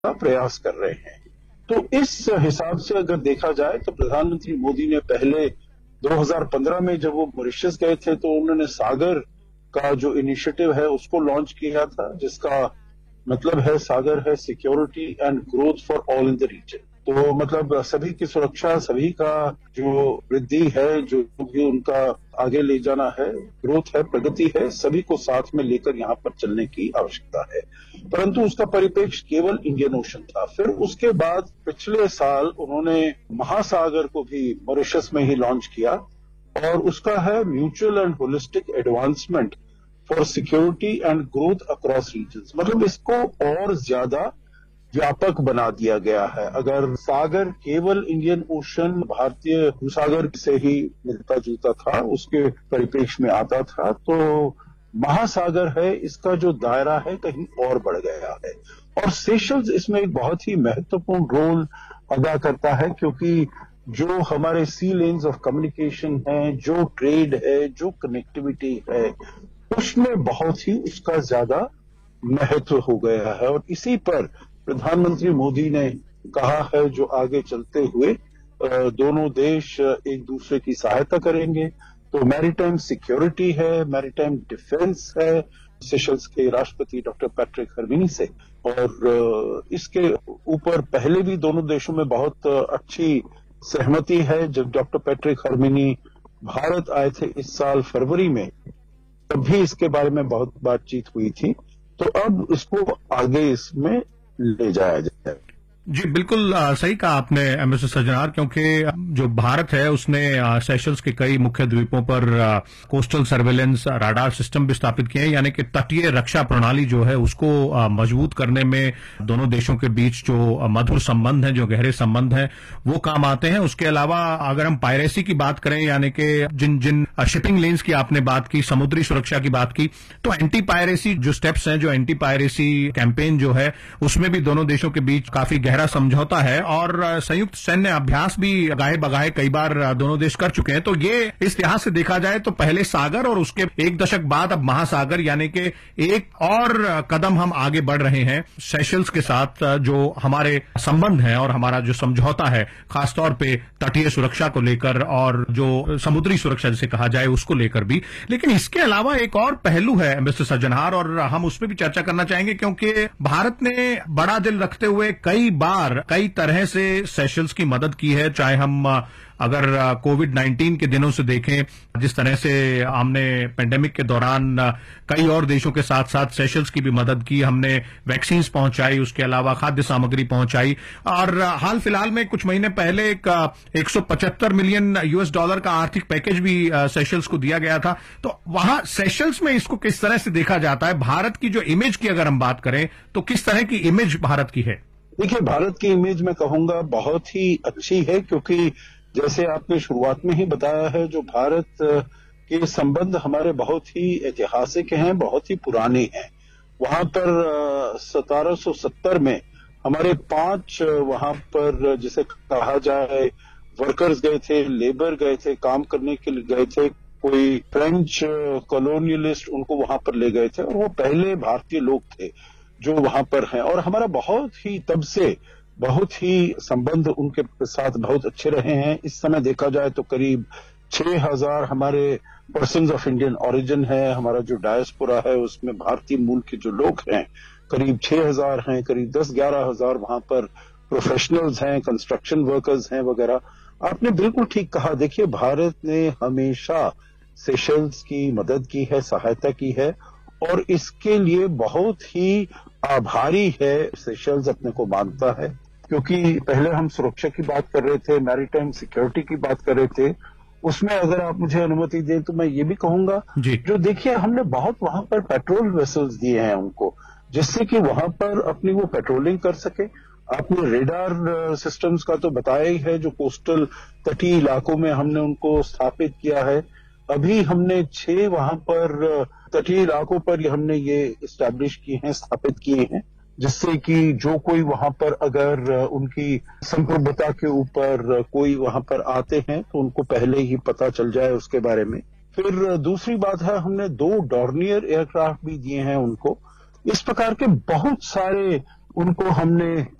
का प्रयास कर रहे हैं। तो इस हिसाब से अगर देखा जाए तो प्रधानमंत्री मोदी ने पहले 2015 में जब वो मॉरिशस गए थे तो उन्होंने सागर का जो इनिशिएटिव है उसको लॉन्च किया था, जिसका मतलब है सागर है security and growth for all in the reason. तो मतलब सभी की सुरक्षा, सभी का जो वृद्धि है, जो भी उनका आगे ले जाना है, ग्रोथ है, प्रगति है, सभी को साथ में लेकर यहां पर चलने की आवश्यकता है। परंतु उसका परिप्रेक्ष्य केवल इंडियन ओशन था। फिर उसके बाद पिछले साल उन्होंने महासागर को भी मॉरिशस में ही लॉन्च किया और उसका है mutual and holistic advancement for security and growth across regions. मतलब इसको और ज्यादा व्यापक बना दिया गया है। अगर सागर केवल इंडियन ओशन, भारतीय भूसागर से ही मिलता जुलता था, उसके परिप्रेक्ष्य में आता था, तो महासागर है, इसका जो दायरा है कहीं और बढ़ गया है। और सेशल्स इसमें एक बहुत ही महत्वपूर्ण रोल अदा करता है, क्योंकि जो हमारे सी लेन्स ऑफ कम्युनिकेशन है, जो ट्रेड है, जो कनेक्टिविटी है, उसमें बहुत ही उसका ज्यादा महत्व हो गया है। और इसी पर प्रधानमंत्री मोदी ने कहा है जो आगे चलते हुए दोनों देश एक दूसरे की सहायता करेंगे। तो मैरीटाइम सिक्योरिटी है, मैरीटाइम डिफेंस है, सेशल्स के राष्ट्रपति डॉक्टर पैट्रिक हरमिनी से। और इसके ऊपर पहले भी दोनों देशों में बहुत अच्छी सहमति है। जब डॉक्टर पैट्रिक हरमिनी भारत आए थे इस साल फरवरी में, तब भी इसके बारे में बहुत बातचीत हुई थी। तो अब इसको आगे इसमें ले जाया जाए। जी बिल्कुल सही कहा आपने मिस्टर सज्जनार, क्योंकि जो भारत है उसने सेशल्स के कई मुख्य द्वीपों पर कोस्टल सर्वेलेंस राडार सिस्टम भी स्थापित किए हैं, यानी कि तटीय रक्षा प्रणाली जो है उसको मजबूत करने में दोनों देशों के बीच जो मधुर संबंध हैं, जो गहरे संबंध हैं, वो काम आते हैं। उसके अलावा अगर हम पायरेसी की बात करें, यानी कि जिन जिन शिपिंग लेन्स की आपने बात की, समुद्री सुरक्षा की बात की, तो एंटी पायरेसी जो स्टेप्स हैं, जो एंटी पायरेसी कैंपेन जो है, उसमें भी दोनों देशों के बीच काफी गहरा समझौता है और संयुक्त सैन्य अभ्यास भी गाहे बगाहे कई बार दोनों देश कर चुके हैं। तो ये इस लिहाज से देखा जाए तो पहले सागर और उसके एक दशक बाद अब महासागर, यानी कि एक और कदम हम आगे बढ़ रहे हैं सेशल्स के साथ। जो हमारे संबंध है और हमारा जो समझौता है, खासतौर पे तटीय सुरक्षा को लेकर और जो समुद्री सुरक्षा जिसे कहा जाए उसको लेकर भी। लेकिन इसके अलावा एक और पहलू है मिस्टर सज्जनहार, और हम उसमें भी चर्चा करना चाहेंगे, क्योंकि भारत ने बड़ा दिल रखते हुए कई बार कई तरह से सेशल्स की मदद की है। चाहे हम अगर कोविड-19 के दिनों से देखें, जिस तरह से हमने पेंडेमिक के दौरान कई और देशों के साथ साथ सेशल्स की भी मदद की, हमने वैक्सीन्स पहुंचाई, उसके अलावा खाद्य सामग्री पहुंचाई, और हाल फिलहाल में कुछ महीने पहले एक $175 मिलियन का आर्थिक पैकेज भी सेशल्स को दिया गया था। तो वहां सेशल्स में इसको किस तरह से देखा जाता है? भारत की जो इमेज की अगर हम बात करें तो किस तरह की इमेज भारत की है? देखिए, भारत की इमेज मैं कहूंगा बहुत ही अच्छी है, क्योंकि जैसे आपने शुरुआत में ही बताया है, जो भारत के संबंध हमारे बहुत ही ऐतिहासिक हैं, बहुत ही पुराने हैं। वहां पर 1770 में हमारे 5 वहां पर जिसे कहा जाए वर्कर्स गए थे, लेबर गए थे, काम करने के लिए गए थे। कोई फ्रेंच कॉलोनियलिस्ट उनको वहां पर ले गए थे और वो पहले भारतीय लोग थे जो वहां पर हैं। और हमारा बहुत ही तब से बहुत ही संबंध उनके साथ बहुत अच्छे रहे हैं। इस समय देखा जाए तो करीब 6000 हमारे पर्सन्स ऑफ इंडियन ओरिजिन है। हमारा जो डायस्पोरा है उसमें भारतीय मूल के जो लोग हैं करीब 6000 हैं, करीब 10-11 हजार वहां पर प्रोफेशनल्स हैं, कंस्ट्रक्शन वर्कर्स हैं वगैरह। आपने बिल्कुल ठीक कहा। देखिए, भारत ने हमेशा सेशल्स की मदद की है, सहायता की है, और इसके लिए बहुत ही आभारी है। सेशल्स अपने को मानता है, क्योंकि पहले हम सुरक्षा की बात कर रहे थे, मैरीटाइम सिक्योरिटी की बात कर रहे थे। उसमें अगर आप मुझे अनुमति दें तो मैं ये भी कहूंगा, जो देखिए हमने बहुत वहां पर पेट्रोल वेसल्स दिए हैं उनको, जिससे कि वहां पर अपनी वो पेट्रोलिंग कर सके। आपने रेडार सिस्टम्स का तो बताया ही है, जो कोस्टल तटीय इलाकों में हमने उनको स्थापित किया है। अभी हमने 6 वहां पर तटीय इलाकों पर हमने ये इस्टेब्लिश किए हैं, स्थापित किए हैं, जिससे कि जो कोई वहां पर अगर उनकी संप्रभुता के ऊपर कोई वहां पर आते हैं तो उनको पहले ही पता चल जाए उसके बारे में। फिर दूसरी बात है, हमने 2 डॉर्नियर एयरक्राफ्ट भी दिए हैं उनको। इस प्रकार के बहुत सारे उनको हमने